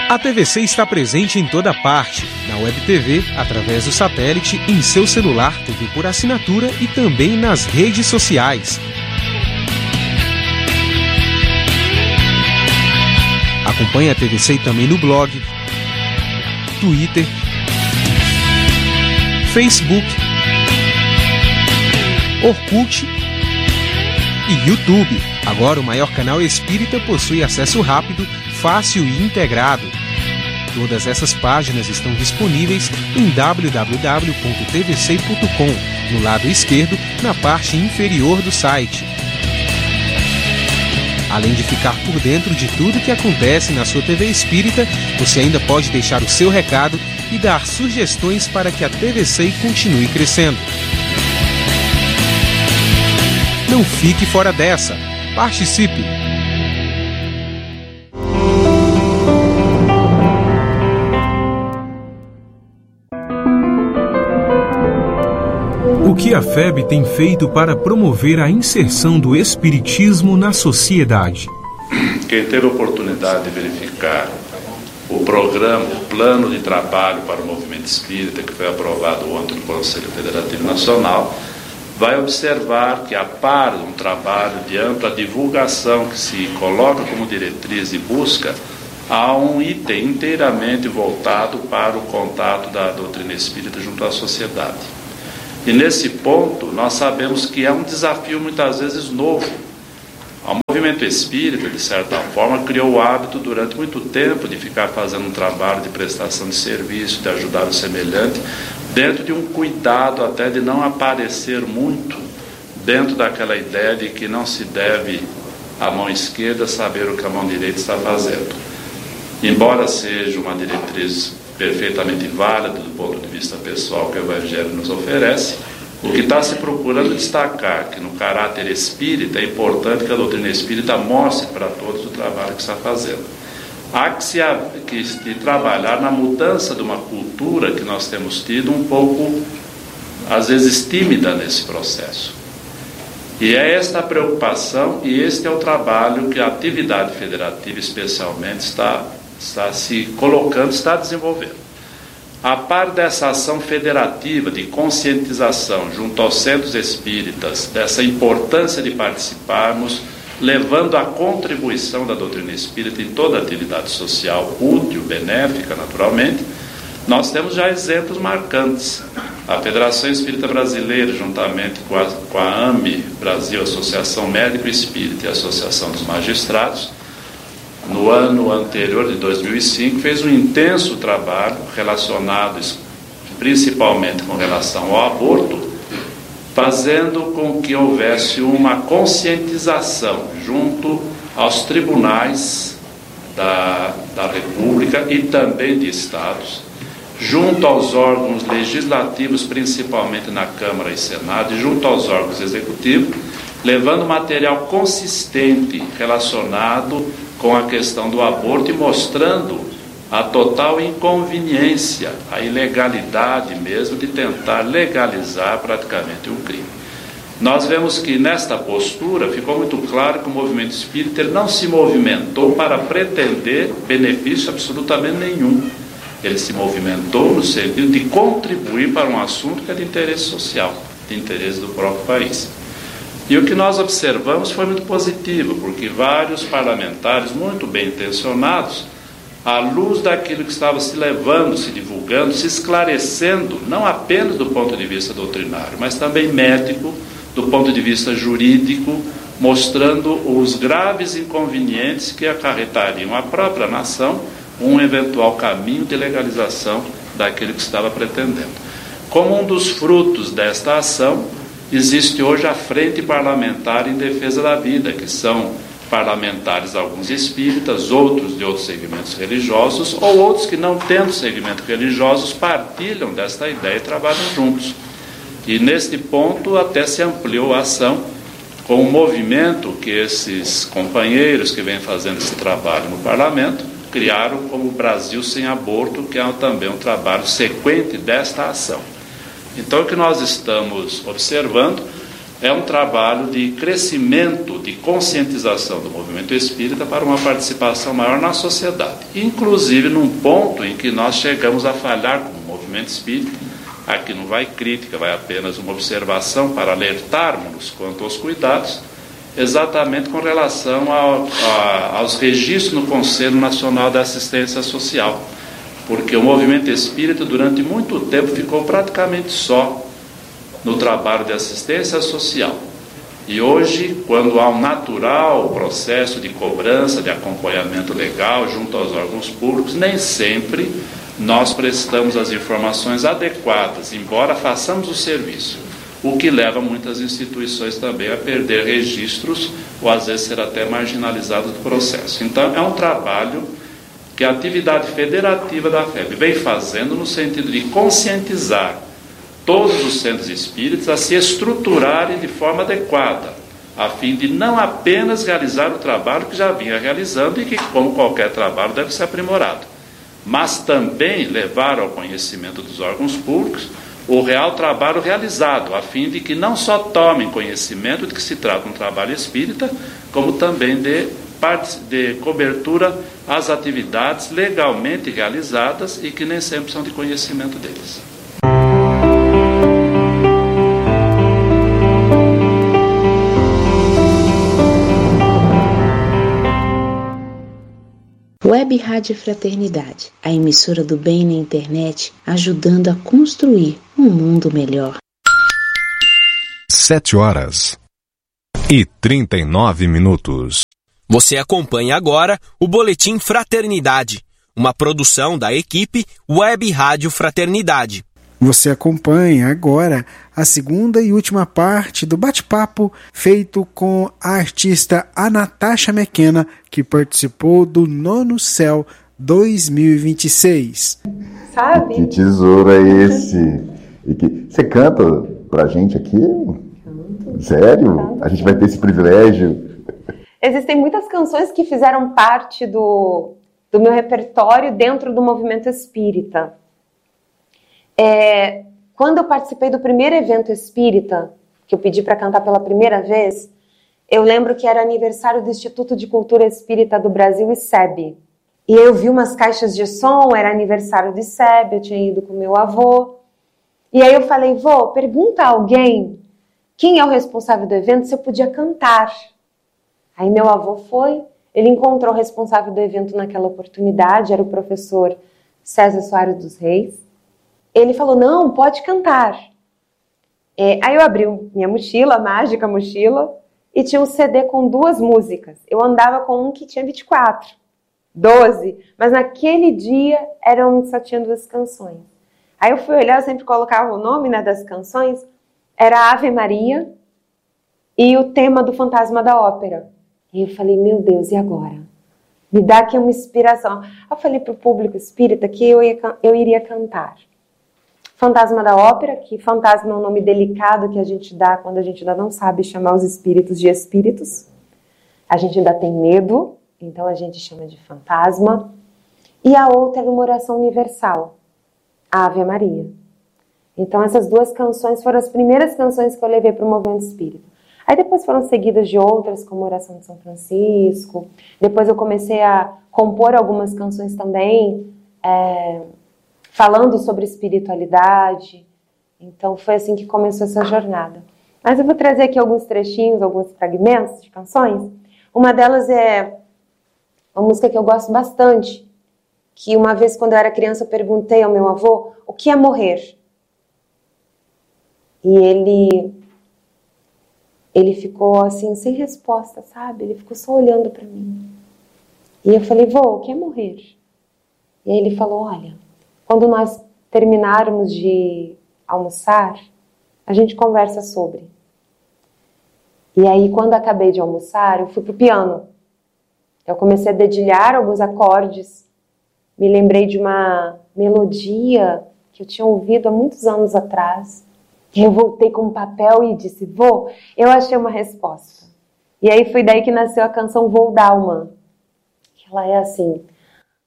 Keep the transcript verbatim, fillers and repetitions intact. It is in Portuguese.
A T V C está presente em toda parte, na Web T V, através do satélite, em seu celular, T V por assinatura e também nas redes sociais. Acompanhe a T V C também no blog, Twitter, Facebook, Orkut e YouTube. Agora o maior canal espírita possui acesso rápido, fácil e integrado. Todas essas páginas estão disponíveis em w w w ponto t v c ponto com, no lado esquerdo, na parte inferior do site. Além de ficar por dentro de tudo que acontece na sua T V Espírita, você ainda pode deixar o seu recado e dar sugestões para que a T V C continue crescendo. Não fique fora dessa. Participe! O que a F E B tem feito para promover a inserção do Espiritismo na sociedade? Quem teve a oportunidade de verificar o programa, o plano de trabalho para o movimento espírita, que foi aprovado ontem no Conselho Federativo Nacional, vai observar que, a par de um trabalho de ampla divulgação que se coloca como diretriz e busca, há um item inteiramente voltado para o contato da doutrina espírita junto à sociedade. E nesse ponto, nós sabemos que é um desafio muitas vezes novo. O movimento espírita, de certa forma, criou o hábito durante muito tempo de ficar fazendo um trabalho de prestação de serviço, de ajudar o semelhante, dentro de um cuidado até de não aparecer muito dentro daquela ideia de que não se deve a mão esquerda saber o que a mão direita está fazendo. Embora seja uma diretriz perfeitamente válida do ponto de vista pessoal que o Evangelho nos oferece, o que está se procurando destacar que no caráter espírita é importante que a doutrina espírita mostre para todos o trabalho que está fazendo. Há que se, que se trabalhar na mudança de uma cultura que nós temos tido um pouco, às vezes, tímida nesse processo. E é esta a preocupação e este é o trabalho que a atividade federativa, especialmente, está, está se colocando, está desenvolvendo. A par dessa ação federativa de conscientização junto aos centros espíritas, dessa importância de participarmos, levando a contribuição da doutrina espírita em toda a atividade social, útil, benéfica, naturalmente, nós temos já exemplos marcantes. A Federação Espírita Brasileira, juntamente com a, com a A M B Brasil, Associação Médico Espírita e a Associação dos Magistrados, no ano anterior, de dois mil e cinco, fez um intenso trabalho relacionado principalmente com relação ao aborto, fazendo com que houvesse uma conscientização junto aos tribunais da, da República e também de estados, junto aos órgãos legislativos, principalmente na Câmara e Senado, e junto aos órgãos executivos, levando material consistente relacionado com a questão do aborto e mostrando a total inconveniência, a ilegalidade mesmo de tentar legalizar praticamente um crime. Nós vemos que nesta postura ficou muito claro que o movimento espírita ele não se movimentou para pretender benefício absolutamente nenhum. Ele se movimentou no sentido de contribuir para um assunto que é de interesse social, de interesse do próprio país. E o que nós observamos foi muito positivo, porque vários parlamentares muito bem intencionados, à luz daquilo que estava se levando, se divulgando, se esclarecendo, não apenas do ponto de vista doutrinário, mas também médico, do ponto de vista jurídico, mostrando os graves inconvenientes que acarretariam à própria nação um eventual caminho de legalização daquilo que estava pretendendo. Como um dos frutos desta ação, existe hoje a Frente Parlamentar em Defesa da Vida, que são parlamentares, alguns espíritas, outros de outros segmentos religiosos, ou outros que, não tendo segmento religiosos, partilham desta ideia e trabalham juntos. E neste ponto até se ampliou a ação com um movimento que esses companheiros que vêm fazendo esse trabalho no parlamento criaram como Brasil Sem Aborto, que é também um trabalho sequente desta ação. Então, o que nós estamos observando é um trabalho de crescimento, de conscientização do movimento espírita para uma participação maior na sociedade. Inclusive num ponto em que nós chegamos a falhar como movimento espírita, aqui não vai crítica, vai apenas uma observação para alertarmos quanto aos cuidados, exatamente com relação ao, a, aos registros no Conselho Nacional da Assistência Social, porque o movimento espírita durante muito tempo ficou praticamente só no trabalho de assistência social. E hoje, quando há um natural processo de cobrança, de acompanhamento legal junto aos órgãos públicos, nem sempre nós prestamos as informações adequadas, embora façamos o serviço, o que leva muitas instituições também a perder registros ou às vezes ser até marginalizadas do processo. Então é um trabalho que a atividade federativa da F E B vem fazendo no sentido de conscientizar todos os centros espíritas a se estruturarem de forma adequada, a fim de não apenas realizar o trabalho que já vinha realizando e que, como qualquer trabalho, deve ser aprimorado, mas também levar ao conhecimento dos órgãos públicos o real trabalho realizado, a fim de que não só tomem conhecimento de que se trata de um trabalho espírita, como também de, de cobertura às atividades legalmente realizadas e que nem sempre são de conhecimento deles. Web Rádio Fraternidade, a emissora do bem na internet, ajudando a construir um mundo melhor. Sete horas e trinta e nove minutos. Você acompanha agora o Boletim Fraternidade, uma produção da equipe Web Rádio Fraternidade. Você acompanha agora a segunda e última parte do bate-papo feito com a artista Natasha McKenna, que participou do Nono Céu dois mil e vinte e seis. Sabe? Que tesouro é esse? E que... Você canta pra gente aqui? Canto. Sério? Canto. A gente vai ter esse privilégio? Existem muitas canções que fizeram parte do, do meu repertório dentro do movimento espírita. É, quando eu participei do primeiro evento espírita, que eu pedi para cantar pela primeira vez, eu lembro que era aniversário do Instituto de Cultura Espírita do Brasil, I C E B. E eu vi umas caixas de som, era aniversário do I C E B, eu tinha ido com meu avô. E aí eu falei, vô, pergunta a alguém quem é o responsável do evento se eu podia cantar. Aí meu avô foi, ele encontrou o responsável do evento naquela oportunidade, era o professor César Soares dos Reis. Ele falou, não, pode cantar. É, aí eu abri minha mochila, a mágica mochila, e tinha um C D com duas músicas. Eu andava com um que tinha vinte e quatro, doze, mas naquele dia era um que só tinha duas canções. Aí eu fui olhar, eu sempre colocava o nome, né, das canções, era Ave Maria e o tema do Fantasma da Ópera. E eu falei, meu Deus, e agora? Me dá aqui uma inspiração. Eu falei para o público espírita que eu, ia, eu iria cantar Fantasma da Ópera, que fantasma é um nome delicado que a gente dá quando a gente ainda não sabe chamar os espíritos de espíritos. A gente ainda tem medo, então a gente chama de fantasma. E a outra era uma oração universal, a Ave Maria. Então essas duas canções foram as primeiras canções que eu levei para o movimento espírita. Aí depois foram seguidas de outras, como Oração de São Francisco. Depois eu comecei a compor algumas canções também, é, falando sobre espiritualidade. Então foi assim que começou essa jornada. Mas eu vou trazer aqui alguns trechinhos, alguns fragmentos de canções. Uma delas é uma música que eu gosto bastante, que uma vez quando eu era criança eu perguntei ao meu avô o que é morrer. E ele, ele ficou assim, sem resposta, sabe? Ele ficou só olhando para mim. E eu falei, vô, o que é morrer? E aí ele falou, olha, quando nós terminarmos de almoçar, a gente conversa sobre. E aí, quando acabei de almoçar, eu fui pro piano. Eu comecei a dedilhar alguns acordes. Me lembrei de uma melodia que eu tinha ouvido há muitos anos atrás. E eu voltei com um papel e disse, vô, eu achei uma resposta. E aí foi daí que nasceu a canção Vou Dalma. Ela é assim,